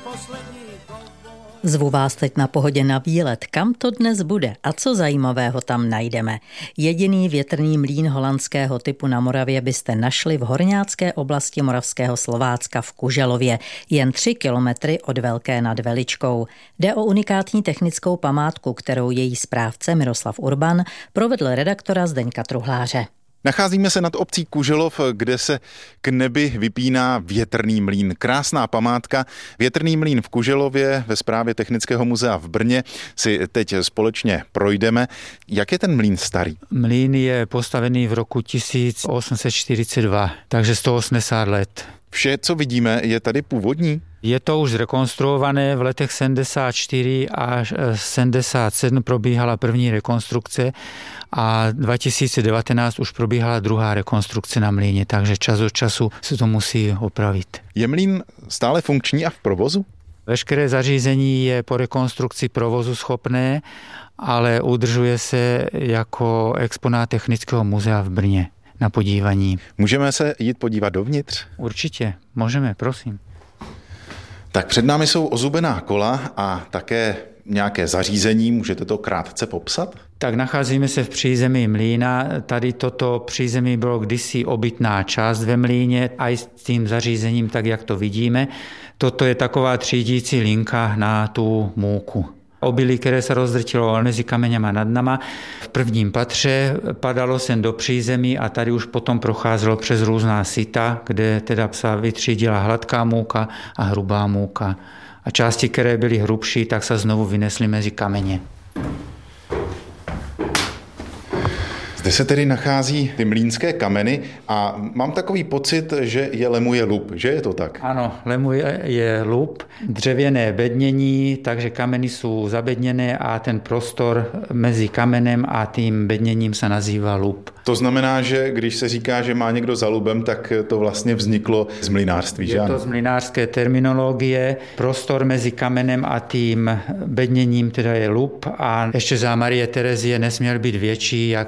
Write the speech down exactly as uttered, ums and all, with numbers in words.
Zvu vás teď na Pohodě na výlet. Kam to dnes bude a co zajímavého tam najdeme? Jediný větrný mlýn holandského typu na Moravě byste našli v horňácké oblasti Moravského Slovácka v Kuželově, jen tři kilometry od Velké nad Veličkou. Jde o unikátní technickou památku, kterou její správce Miroslav Urban provedl redaktora Zdeňka Truhláře. Nacházíme se nad obcí Kuželov, kde se k nebi vypíná větrný mlýn. Krásná památka. Větrný mlýn v Kuželově ve správě Technického muzea v Brně si teď společně projdeme. Jak je ten mlýn starý? Mlýn je postavený v roku tisíc osm set čtyřicet dva, takže sto osmdesát let. Vše, co vidíme, je tady původní? Je to už zrekonstruované, v letech sedmdesát čtyři až sedmdesát sedm probíhala první rekonstrukce a dva tisíce devatenáct už probíhala druhá rekonstrukce na mlýně, takže čas od času se to musí opravit. Je mlýn stále funkční a v provozu? Veškeré zařízení je po rekonstrukci provozu schopné, ale udržuje se jako exponát Technického muzea v Brně na podívání. Můžeme se jít podívat dovnitř? Určitě, můžeme, prosím. Tak před námi jsou ozubená kola a také nějaké zařízení, můžete to krátce popsat? Tak nacházíme se v přízemí mlýna. Tady toto přízemí bylo kdysi obytná část ve mlýně a i s tím zařízením, tak jak to vidíme. Toto je taková třídící linka na tu můku. Obilí, které se rozdrtilo mezi kameněma nad nama. V prvním patře padalo sem do přízemí a tady už potom procházelo přes různá sita, kde teda se vytřídila hladká můka a hrubá můka. A části, které byly hrubší, tak se znovu vynesly mezi kameně. Zde se tedy nachází ty mlýnské kameny a mám takový pocit, že je lemuje lup, že je to tak? Ano, lemuje je lup, dřevěné bednění, takže kameny jsou zabedněné a ten prostor mezi kamenem a tím bedněním se nazývá lup. To znamená, že když se říká, že má někdo za lubem, tak to vlastně vzniklo z mlynářství, že? Je to z mlynářské terminologie. Prostor mezi kamenem a tím bedněním teda je lup a ještě za Marie Terezie nesměl být větší jak